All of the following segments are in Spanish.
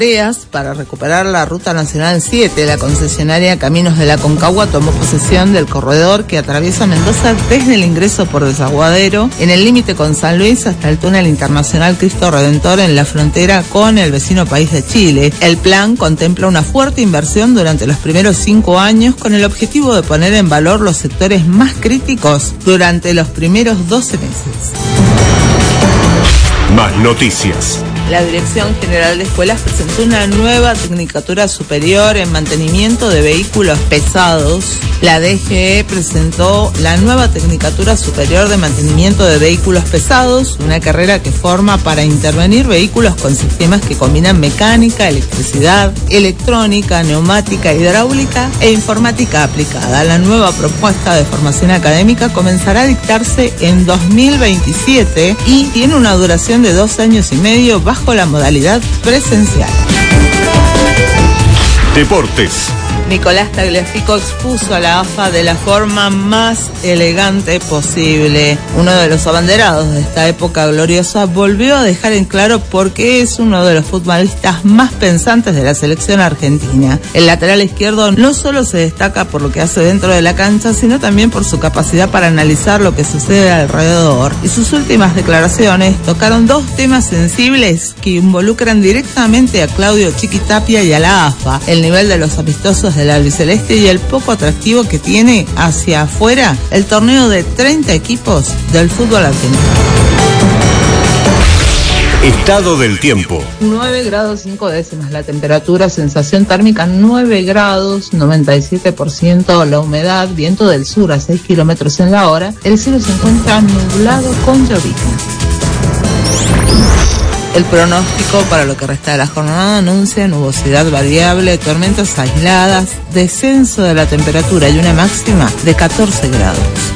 Para recuperar la Ruta Nacional 7, la concesionaria Caminos de la Aconcagua tomó posesión del corredor que atraviesa Mendoza desde el ingreso por Desaguadero, en el límite con San Luis, hasta el túnel internacional Cristo Redentor en la frontera con el vecino país de Chile. El plan contempla una fuerte inversión durante los primeros 5 años con el objetivo de poner en valor los sectores más críticos durante los primeros 12 meses. Más noticias. La Dirección General de Escuelas presentó una nueva Tecnicatura Superior en Mantenimiento de Vehículos Pesados. La DGE presentó la nueva Tecnicatura Superior de Mantenimiento de Vehículos Pesados, una carrera que forma para intervenir vehículos con sistemas que combinan mecánica, electricidad, electrónica, neumática, hidráulica e informática aplicada. La nueva propuesta de formación académica comenzará a dictarse en 2027 y tiene una duración de 2 años y medio bajo la modalidad presencial. Deportes. Nicolás Tagliafico expuso a la AFA de la forma más elegante posible. Uno de los abanderados de esta época gloriosa volvió a dejar en claro por qué es uno de los futbolistas más pensantes de la selección argentina. El lateral izquierdo no solo se destaca por lo que hace dentro de la cancha, sino también por su capacidad para analizar lo que sucede alrededor. Y sus últimas declaraciones tocaron 2 temas sensibles que involucran directamente a Claudio Chiqui Tapia y a la AFA: el nivel de los amistosos del albiceleste y el poco atractivo que tiene hacia afuera el torneo de 30 equipos del fútbol argentino. Estado del tiempo. 9 grados 5 décimas la temperatura, sensación térmica 9 grados, 97% la humedad, viento del sur a 6 kilómetros en la hora. El cielo se encuentra nublado con llovizna. El pronóstico para lo que resta de la jornada anuncia nubosidad variable, tormentas aisladas, descenso de la temperatura y una máxima de 14 grados.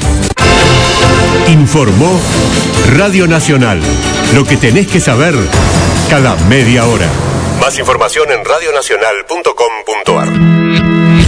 Informó Radio Nacional. Lo que tenés que saber cada media hora. Más información en radionacional.com.ar.